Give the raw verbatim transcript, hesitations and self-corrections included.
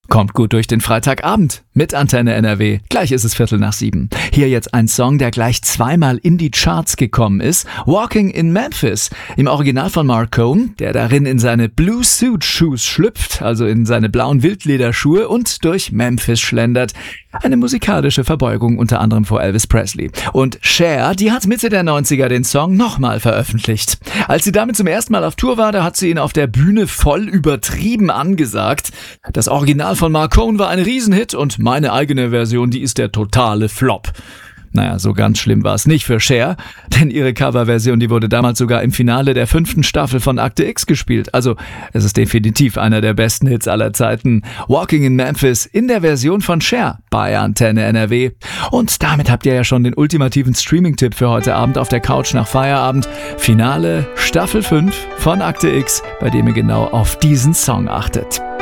Kommt gut durch den Freitagabend mit Antenne N R W. Gleich ist es Viertel nach sieben. Hier jetzt ein Song, der gleich zweimal in die Charts gekommen ist. Walking in Memphis. Im Original von Marcone, der darin in seine Blue Suit Shoes schlüpft, also in seine blauen Wildlederschuhe und durch Memphis schlendert. Eine musikalische Verbeugung unter anderem vor Elvis Presley. Und Cher, die hat Mitte der neunziger den Song nochmal veröffentlicht. Als sie damit zum ersten Mal auf Tour war, da hat sie ihn auf der Bühne voll übertrieben angesagt. Das Original von Marcone war ein Riesenhit und meine eigene Version, die ist der totale Flop. Naja, so ganz schlimm war es nicht für Cher, denn ihre Coverversion, die wurde damals sogar im Finale der fünften Staffel von Akte X gespielt. Also, es ist definitiv einer der besten Hits aller Zeiten. Walking in Memphis in der Version von Cher bei Antenne N R W. Und damit habt ihr ja schon den ultimativen Streaming-Tipp für heute Abend auf der Couch nach Feierabend. Finale Staffel fünf von Akte X, bei dem ihr genau auf diesen Song achtet.